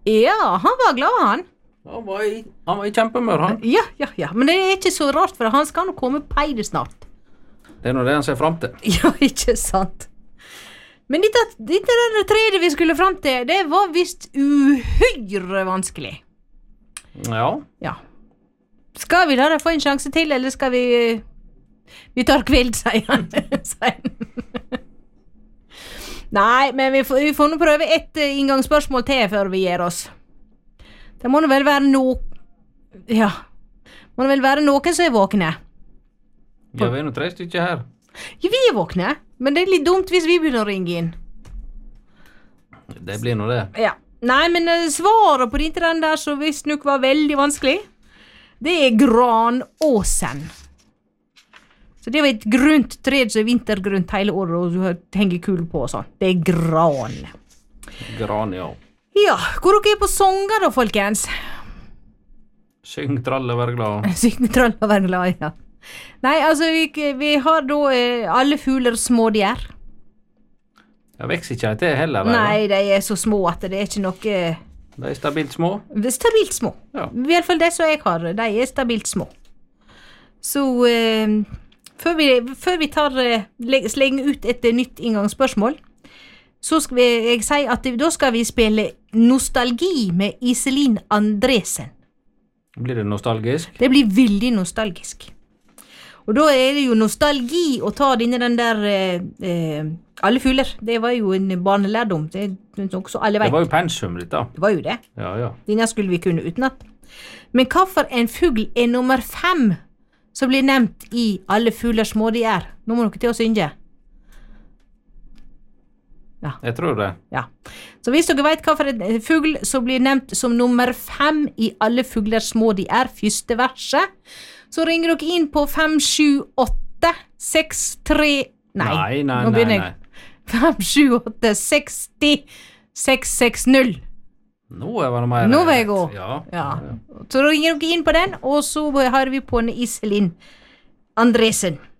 Ja, han var glad, han. Han var i kjempemør, han. Ja. Men det er ikke så rart, for han skal nå komme på det snart. Det er nå det han ser frem til. Ja, ikke sant. Men dette tredje vi skulle frem til, det var visst uhyre vanskelig. Ja. Skal vi la det få en sjanse til, eller skal vi tar kveld, sier han. Nei, men vi får nå prøve ett inngangsspørsmål til før vi gir oss. Det må nå vel være må det vel være noen som er våkne. Ja, vi er nå 3 stykker her. Ja, vi er våkne, men det er litt dumt hvis vi begynner å ringe inn. Det blir nå det. Ja. Nei, men svaret på dette der som visst nok var veldig vanskelig, det er granåsen. Så det var et grunt tred som er vintergrunt hele året, og du henger kul på og sånn. Det er gran. Gran, ja. Ja, hvor dere er på songer da, folkens? Syng tralle og være glad. Syng tralle og være glad, ja. Nei, altså, vi har da alle fugler små de er. Jeg vekser ikke til heller. Nei, de er så små at det er ikke noe... De er stabilt små. Stabilt små. Ja. I hvert fall det som jeg har, de er stabilt små. Så før vi slenger ut et nytt inngangsspørsmål, så skal jeg si at da skal vi spille Nostalgi med Iselin Andresen. Blir det nostalgisk? Det blir veldig nostalgisk. Og da er det jo nostalgi å ta den der alle fugler. Det var jo en barnelærdom. Det er noe så alle vet. Det var jo pensum litt da. Det var jo det. Ja. Denne skulle vi kunne utenat. Men hvorfor en fugl er nummer 5 som blir nevnt i alle fugler små de er? Nå må dere til å synge. Ja. Jeg tror det. Ja. Så hvis dere vet hvorfor en fugl som blir nevnt som nummer 5 i alle fugler små de er, første verset, så ringer dere inn på 578-63... Nei. Nå begynner jeg. 578-60-660. Nå var det mer... Nå var jeg god. Ja. Så ringer dere inn på den, og så har vi på Iselin Andresen.